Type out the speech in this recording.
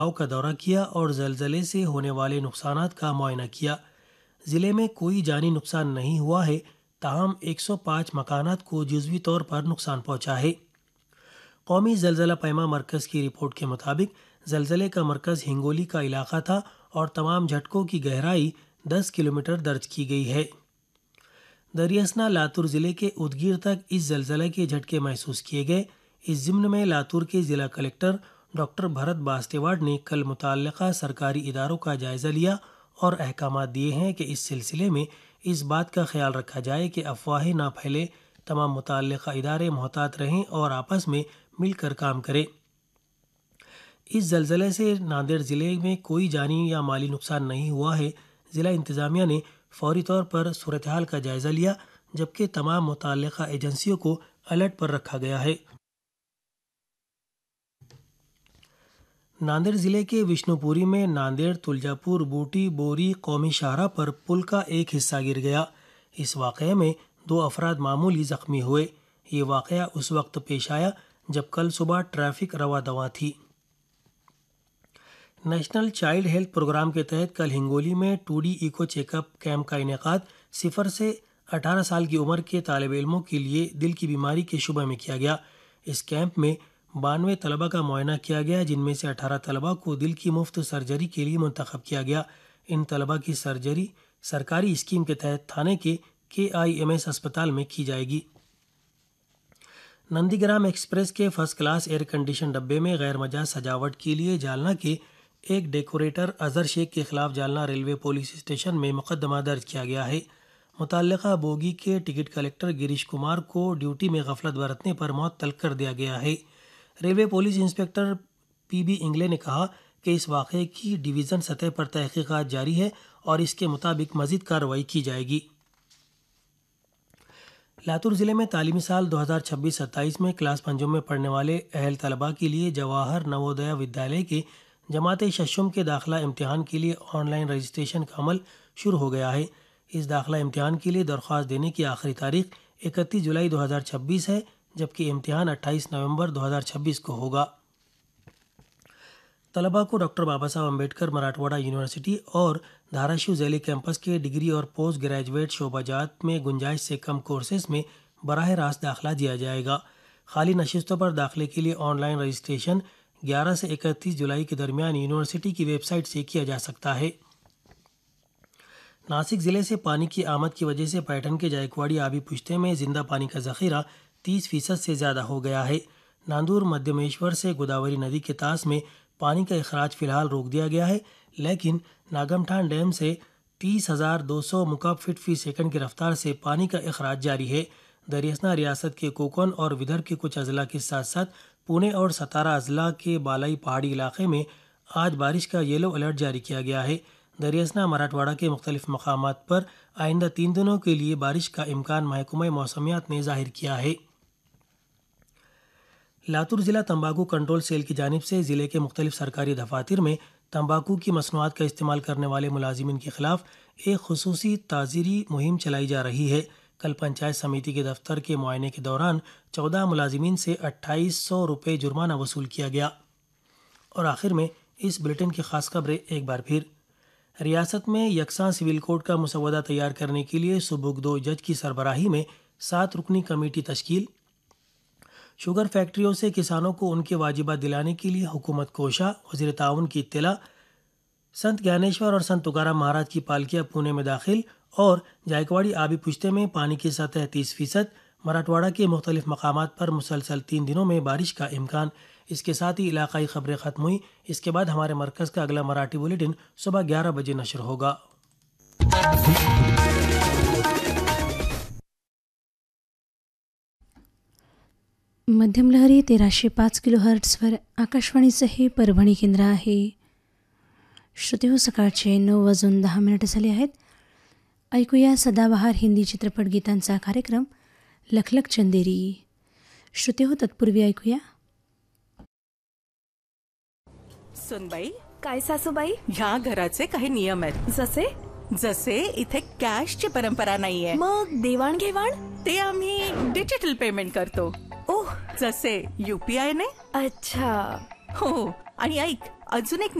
का दौरा किया और ज़लज़ले से होने वाले नुकसानात का मुआयना किया। ज़िले में कोई जानी नुकसान नहीं हुआ है, ताहम 105 मकानात को जुज़वी तौर पर नुकसान पहुँचा है। कौमी ज़लज़ला पैमा मरकज़ की रिपोर्ट के मुताबिक ज़लज़ले का मरकज़ हिंगोली का इलाका था और तमाम झटकों की गहराई 10 किलोमीटर दर्ज की गई है। दरियासना लातूर ज़िले के उदगीर तक इस ज़लज़ले के झटके महसूस किए गए। इस ज़िम्न में लातूर के ज़िला कलेक्टर डॉक्टर भरत बास्टेवाड ने कल मुताल्लिक़ा सरकारी इदारों का जायज़ा लिया और अहकामात दिए हैं कि इस सिलसिले में इस बात का ख्याल रखा जाए कि अफवाहें ना फैले, तमाम मुताल्लिक़ा इदारे मोहतात रहें और आपस में मिलकर काम करें। इस ज़लज़ले से नांदेड़ ज़िले में कोई जानी या माली नुकसान नहीं हुआ है। ज़िला इंतज़ामिया ने फौरी तौर पर सूरत हाल का जायज़ा लिया, जबकि तमाम मुताल्लिक़ा एजेंसियों को अलर्ट पर रखा गया है। नांदेड़ ज़िले के विष्णुपुरी में नांदेड़ तुलजापुर बूटी बोरी कौमी शाहरा पर पुल का एक हिस्सा गिर गया। इस वाक़ये में 2 अफराद मामूली ज़ख्मी हुए। ये वाक़या उस वक्त पेश आया जब कल सुबह ट्रैफिक रवा दवा थी। नेशनल चाइल्ड हेल्थ प्रोग्राम के तहत कल हिंगोली में 2D इको चेकअप कैंप का इनेकाद 0 से 18 साल की उम्र के तालिब इल्मों के लिए दिल की बीमारी के शुबे में किया गया। इस कैंप में 92 तलबा का मुआयना किया गया, जिनमें से 18 तलबा को दिल की मुफ्त सर्जरी के लिए मुंतखब किया गया। इन तलबा की सर्जरी सरकारी स्कीम के तहत थाने के KIMS अस्पताल में की जाएगी। नंदीग्राम एक्सप्रेस के फर्स्ट क्लास एयर कंडीशन डब्बे में गैर मजाज सजावट के लिए जालना के एक डेकोरेटर अजहर शेख के खिलाफ जालना रेलवे पुलिस स्टेशन में मुकदमा दर्ज किया गया है। मुतल्लिका बोगी के टिकट कलेक्टर गिरीश कुमार को ड्यूटी में गफलत बरतने पर मुअत्तल कर दिया गया है। Railway police inspector PB Ingle ने कहा कि इस वाक़े की डिवीज़न सतह पर तहकीकात जारी है और इसके मुताबिक मज़ीद कार्रवाई की जाएगी। लातूर ज़िले में तालीमी साल 2026-27 में क्लास पंजम में पढ़ने वाले अहल तलबा के लिए जवाहर नवोदय विद्यालय के जमात शशम के दाखिला इम्तिहान के लिए ऑनलाइन रजिस्ट्रेशन का अमल शुरू हो गया है। इस दाखिला इम्तिहान के लिए दरख्वास्त देने की आखिरी तारीख 31 जुलाई 2026 है, जबकि इम्तिहान 28 नवंबर 2026 को होगा। तलबा को डॉक्टर बाबा साहब अम्बेडकर मराठवाड़ा यूनिवर्सिटी और धाराशिव ज़ैली कैंपस के डिग्री और पोस्ट ग्रेजुएट शोबाजात में गुंजाइश से कम कोर्सेज में बराह रास्त दाखिला दिया जाएगा। खाली नशिस्तों पर दाखिले के लिए ऑनलाइन रजिस्ट्रेशन 11 से 31 जुलाई के दरमियान यूनिवर्सिटी की वेबसाइट से किया जा सकता है। नासिक ज़िले से पानी की आमद की वजह से पैटर्न के जायकवाड़ी आबी पुश्ते में जिंदा पानी का ज़ख़ीरा 30% से ज़्यादा हो गया है। नांदूर मध्यमेश्वर से गोदावरी नदी के तास में पानी का अखराज फ़िलहाल रोक दिया गया है, लेकिन नागमठान डैम से 30,200 मुकाब फीट फ़ी सेकंड की रफ्तार से पानी का अखराज जारी है। दरियासना रियासत के कोकन और विदर्भ के कुछ अजला के साथ साथ पुणे और सतारा अजला के बालाई पहाड़ी इलाके में आज बारिश का येलो अलर्ट जारी किया गया है। दरियासना मराठवाड़ा के मुख्तलिफ मकामात पर आइंदा 3 दिनों के लिए बारिश का इम्कान महकमा मौसमियात ने जाहिर किया है। लातूर ज़िला तंबाकू कंट्रोल सेल की जानिब से ज़िले के मुख्तलिफ सरकारी दफातर में तंबाकू की मसनूआत का इस्तेमाल करने वाले मुलाजिमिन के खिलाफ एक खुसूसी ताज़ीरी मुहिम चलाई जा रही है। कल पंचायत समिति के दफ्तर के मुआयने के दौरान 14 मुलाजिमीन से 2800 रुपये जुर्माना वसूल किया गया। और आखिर में इस बुलेटिन की खास खबरें एक बार फिर। रियासत में यकसां सिविल कोड का मुसवदा तैयार करने के लिए सुबुगदो जज की सरबराही में 7 रुकनी कमेटी तश्कील। शुगर फैक्ट्रियों से किसानों को उनके वाजिबात दिलाने के लिए हुकूमत कोशा, वज़ीर ताउन की इत्तला। संत ज्ञानेश्वर और संत तुकाराम महाराज की पालकियाँ पुणे में दाखिल और जायकवाड़ी आबी पुश्ते में पानी की सतह 30%। मराठवाड़ा के मुख्तलिफ मकामात पर मुसलसल 3 दिनों में बारिश का इम्कान। इसके साथ ही इलाकाई खबरें ख़त्म हुई। इसके बाद हमारे मरकज़ का अगला मराठी बुलेटिन सुबह 11 बजे नशर होगा। मध्यम लहरी 1305 किलोहर्ट्झवर आकाशवाणीचं हे परभणी केंद्र आहे. श्रोतेहो, सकाळचे 9:10 झाले आहेत. ऐकूया सदाबहार हिंदी चित्रपट गीतांचा कार्यक्रम लखलख चंदेरी. श्रोतेहो, तत्पूर्वी ऐकूया. सुनबाई, काय सासूबाई? ह्या घराचे काही नियम आहेत. जसे जसे इथे कॅशची परंपरा नाहीये. मग देवाणघेवाण? ते आम्ही डिजिटल पेमेंट करतो. ओह, जसे UPI ने. अच्छा. हो, आणि ऐक, अजून एक